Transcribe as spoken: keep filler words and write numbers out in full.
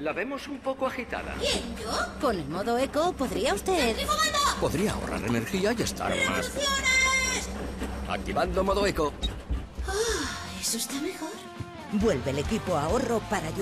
La vemos un poco agitada. ¿Quién, yo? Con el modo eco podría usted... Podría ahorrar energía y estar más... ¡Revoluciones! Activando modo eco. Ah, eso está mejor. Vuelve el equipo ahorro para ayudar.